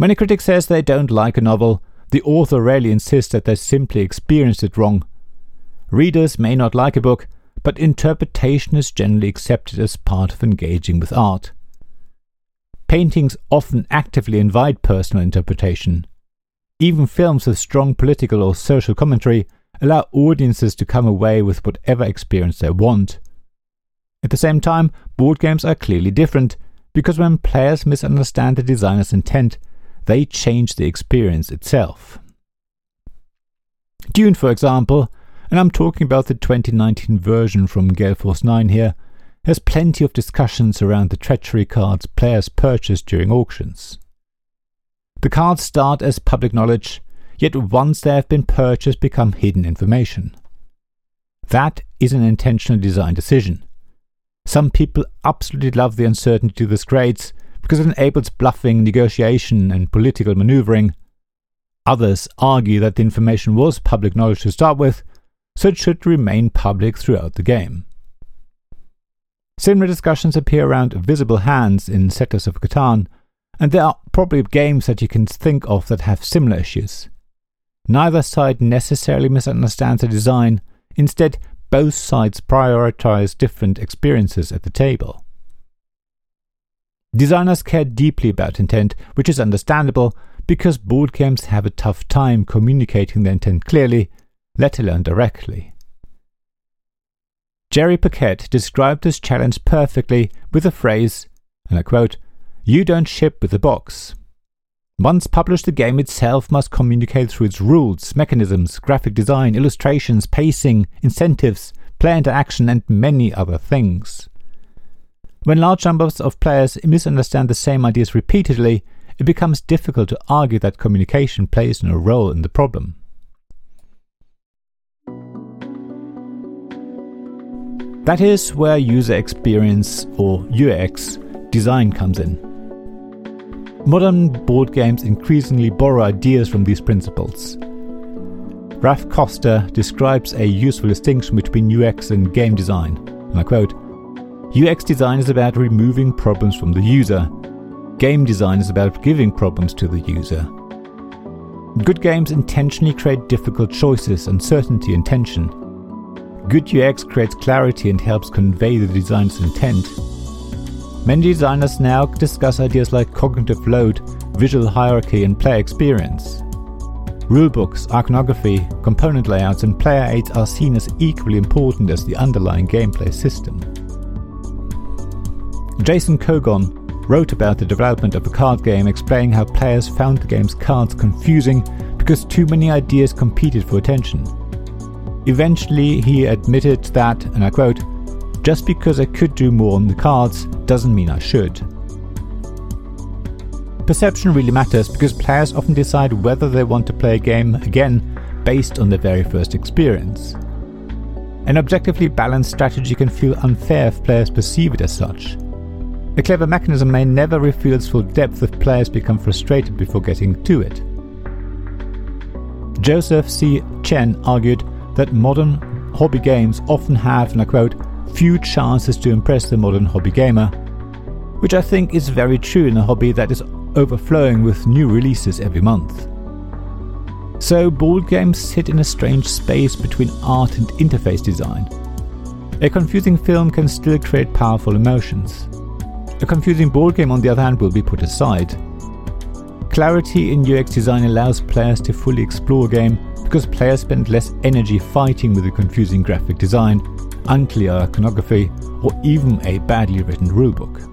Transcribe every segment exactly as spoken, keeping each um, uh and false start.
When a critic says they don't like a novel, the author rarely insists that they simply experienced it wrong. Readers may not like a book, but interpretation is generally accepted as part of engaging with art. Paintings often actively invite personal interpretation. Even films with strong political or social commentary allow audiences to come away with whatever experience they want. At the same time, board games are clearly different, because when players misunderstand the designer's intent, they change the experience itself. Dune, for example, and I'm talking about the twenty nineteen version from Gale Force nine here, has plenty of discussions around the treachery cards players purchase during auctions. The cards start as public knowledge, yet once they have been purchased become hidden information. That is an intentional design decision. Some people absolutely love the uncertainty this creates because it enables bluffing, negotiation, and political maneuvering. Others argue that the information was public knowledge to start with, so it should remain public throughout the game. Similar discussions appear around visible hands in Settlers of Catan, and there are probably games that you can think of that have similar issues. Neither side necessarily misunderstands the design, instead both sides prioritize different experiences at the table. Designers care deeply about intent, which is understandable because board games have a tough time communicating their intent clearly, let alone directly. Jerry Paquette described this challenge perfectly with the phrase, and I quote, "You don't ship with the box." Once published, the game itself must communicate through its rules, mechanisms, graphic design, illustrations, pacing, incentives, player interaction, and many other things. When large numbers of players misunderstand the same ideas repeatedly, it becomes difficult to argue that communication plays no role in the problem. That is where user experience, or U X, design comes in. Modern board games increasingly borrow ideas from these principles. Ralph Costa describes a useful distinction between U X and game design, and I quote, "U X design is about removing problems from the user. Game design is about giving problems to the user. Good games intentionally create difficult choices, uncertainty, and tension. Good U X creates clarity and helps convey the designer's intent. Many designers now discuss ideas like cognitive load, visual hierarchy, and player experience. Rulebooks, iconography, component layouts, and player aids are seen as equally important as the underlying gameplay system." Jason Kogon wrote about the development of a card game, explaining how players found the game's cards confusing because too many ideas competed for attention. Eventually, he admitted that, and I quote, "Just because I could do more on the cards doesn't mean I should." Perception really matters because players often decide whether they want to play a game again based on their very first experience. An objectively balanced strategy can feel unfair if players perceive it as such. A clever mechanism may never reveal its full depth if players become frustrated before getting to it. Joseph C. Chen argued that modern hobby games often have, and I quote, "few chances to impress the modern hobby gamer," which I think is very true in a hobby that is overflowing with new releases every month. So board games sit in a strange space between art and interface design. A confusing film can still create powerful emotions. A confusing board game, on the other hand, will be put aside. Clarity in U X design allows players to fully explore a game because players spend less energy fighting with a confusing graphic design, unclear iconography, or even a badly written rulebook.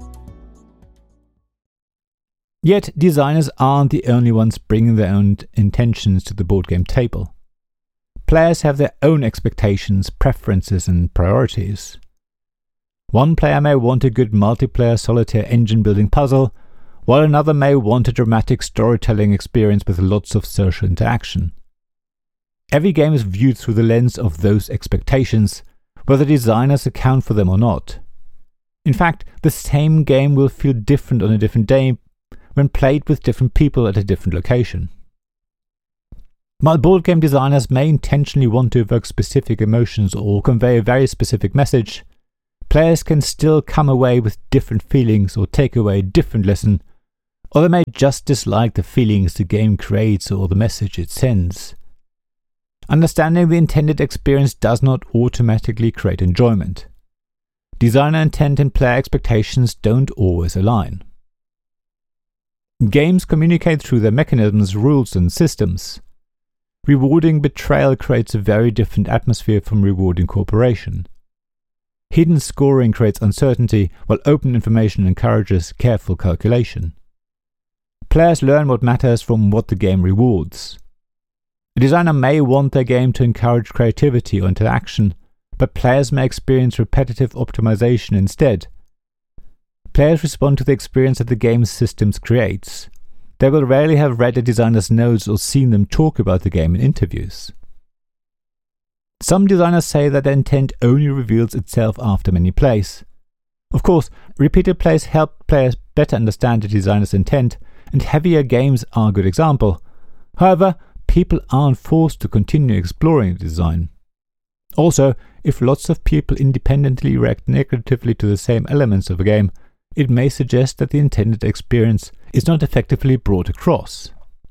Yet designers aren't the only ones bringing their own intentions to the board game table. Players have their own expectations, preferences, and priorities. One player may want a good multiplayer solitaire engine-building puzzle, while another may want a dramatic storytelling experience with lots of social interaction. Every game is viewed through the lens of those expectations, whether designers account for them or not. In fact, the same game will feel different on a different day when played with different people at a different location. While board game designers may intentionally want to evoke specific emotions or convey a very specific message, players can still come away with different feelings or take away a different lesson or they may just dislike the feelings the game creates or the message it sends. Understanding the intended experience does not automatically create enjoyment. Designer intent and player expectations don't always align. Games communicate through their mechanisms, rules, and systems. Rewarding betrayal creates a very different atmosphere from rewarding cooperation. Hidden scoring creates uncertainty, while open information encourages careful calculation. Players learn what matters from what the game rewards. A designer may want their game to encourage creativity or interaction, but players may experience repetitive optimization instead. Players respond to the experience that the game's systems creates. They will rarely have read a designer's notes or seen them talk about the game in interviews. Some designers say that their intent only reveals itself after many plays. Of course, repeated plays help players better understand the designer's intent, and heavier games are a good example. However, people aren't forced to continue exploring the design. Also, if lots of people independently react negatively to the same elements of a game, it may suggest that the intended experience is not effectively brought across.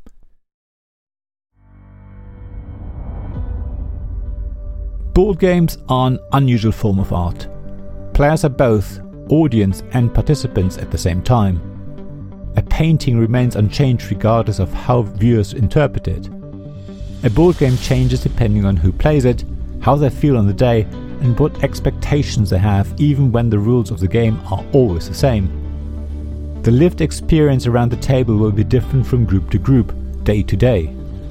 Board games are an unusual form of art. Players are both audience and participants at the same time. A painting remains unchanged regardless of how viewers interpret it. A board game changes depending on who plays it, how they feel on the day, and what expectations they have, even when the rules of the game are always the same. The lived experience around the table will be different from group to group, day to day.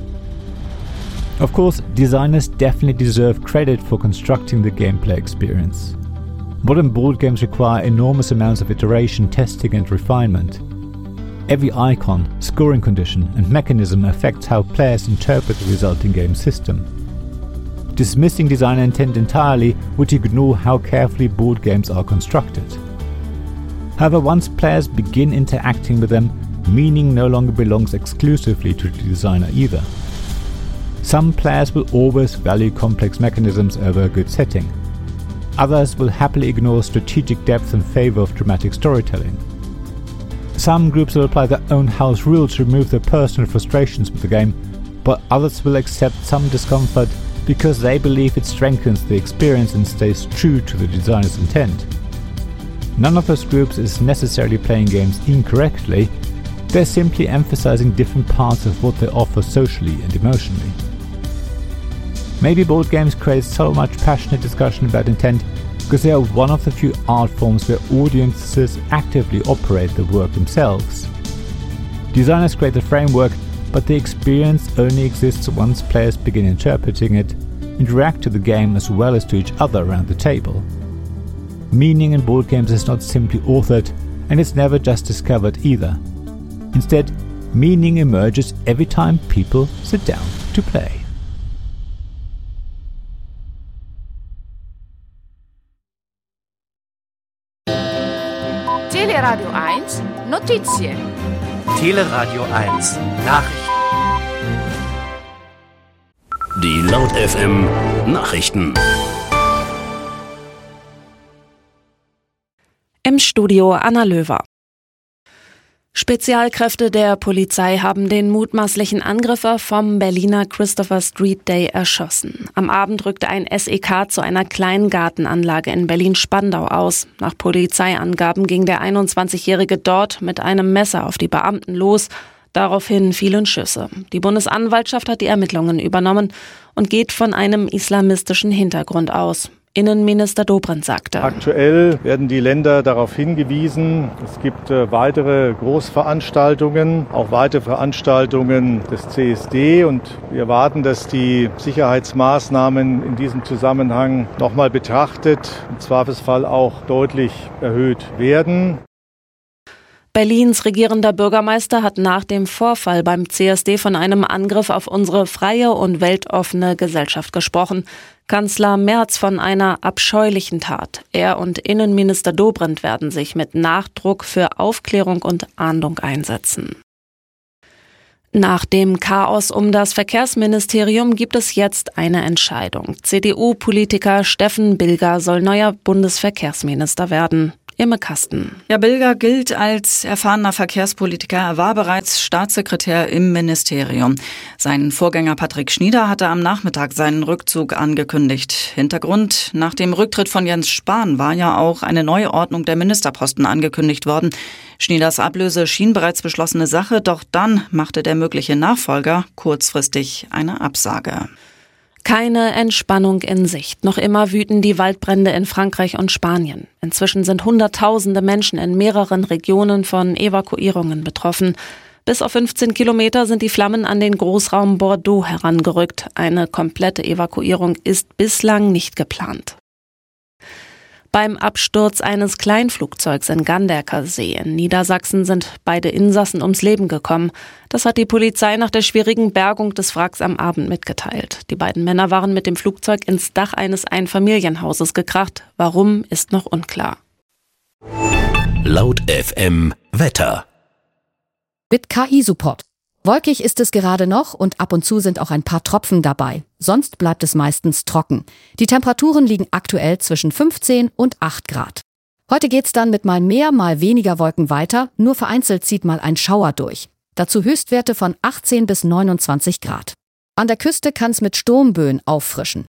Of course, designers definitely deserve credit for constructing the gameplay experience. Modern board games require enormous amounts of iteration, testing, and refinement. Every icon, scoring condition, and mechanism affects how players interpret the resulting game system. Dismissing designer intent entirely would ignore how carefully board games are constructed. However, once players begin interacting with them, meaning no longer belongs exclusively to the designer either. Some players will always value complex mechanisms over a good setting. Others will happily ignore strategic depth in favor of dramatic storytelling. Some groups will apply their own house rules to remove their personal frustrations with the game, but others will accept some discomfort because they believe it strengthens the experience and stays true to the designer's intent. None of those groups is necessarily playing games incorrectly, they're simply emphasizing different parts of what they offer socially and emotionally. Maybe board games create so much passionate discussion about intent because they are one of the few art forms where audiences actively operate the work themselves. Designers create the framework, but the experience only exists once players begin interpreting it and react to the game as well as to each other around the table. Meaning in board games is not simply authored, and it's never just discovered either. Instead, meaning emerges every time people sit down to play. Teleradio eins Notizie. Teleradio eins Nachrichten. Die Laut F M Nachrichten. Im Studio Anna Löwer. Spezialkräfte der Polizei haben den mutmaßlichen Angreifer vom Berliner Christopher Street Day erschossen. Am Abend rückte ein S E K zu einer kleinen Gartenanlage in Berlin-Spandau aus. Nach Polizeiangaben ging der einundzwanzigjährige dort mit einem Messer auf die Beamten los. Daraufhin fielen Schüsse. Die Bundesanwaltschaft hat die Ermittlungen übernommen und geht von einem islamistischen Hintergrund aus. Innenminister Dobrindt sagte: Aktuell werden die Länder darauf hingewiesen, es gibt äh, weitere Großveranstaltungen, auch weitere Veranstaltungen des C S D, und wir erwarten, dass die Sicherheitsmaßnahmen in diesem Zusammenhang nochmal betrachtet, im Zweifelsfall auch deutlich erhöht werden. Berlins regierender Bürgermeister hat nach dem Vorfall beim C S D von einem Angriff auf unsere freie und weltoffene Gesellschaft gesprochen. Kanzler Merz von einer abscheulichen Tat. Er und Innenminister Dobrindt werden sich mit Nachdruck für Aufklärung und Ahndung einsetzen. Nach dem Chaos um das Verkehrsministerium gibt es jetzt eine Entscheidung. C D U-Politiker Steffen Bilger soll neuer Bundesverkehrsminister werden. Imme Kasten. Ja, Bilger gilt als erfahrener Verkehrspolitiker. Er war bereits Staatssekretär im Ministerium. Sein Vorgänger Patrick Schnieder hatte am Nachmittag seinen Rückzug angekündigt. Hintergrund: Nach dem Rücktritt von Jens Spahn war ja auch eine Neuordnung der Ministerposten angekündigt worden. Schnieders Ablöse schien bereits beschlossene Sache, doch dann machte der mögliche Nachfolger kurzfristig eine Absage. Keine Entspannung in Sicht. Noch immer wüten die Waldbrände in Frankreich und Spanien. Inzwischen sind Hunderttausende Menschen in mehreren Regionen von Evakuierungen betroffen. Bis auf fünfzehn Kilometer sind die Flammen an den Großraum Bordeaux herangerückt. Eine komplette Evakuierung ist bislang nicht geplant. Beim Absturz eines Kleinflugzeugs in Ganderkersee in Niedersachsen sind beide Insassen ums Leben gekommen. Das hat die Polizei nach der schwierigen Bergung des Wracks am Abend mitgeteilt. Die beiden Männer waren mit dem Flugzeug ins Dach eines Einfamilienhauses gekracht. Warum, ist noch unklar. Laut F M Wetter. Mit K I-Support. Wolkig ist es gerade noch und ab und zu sind auch ein paar Tropfen dabei. Sonst bleibt es meistens trocken. Die Temperaturen liegen aktuell zwischen fünfzehn und acht Grad. Heute geht's dann mit mal mehr, mal weniger Wolken weiter. Nur vereinzelt zieht mal ein Schauer durch. Dazu Höchstwerte von achtzehn bis neunundzwanzig Grad. An der Küste kann's mit Sturmböen auffrischen.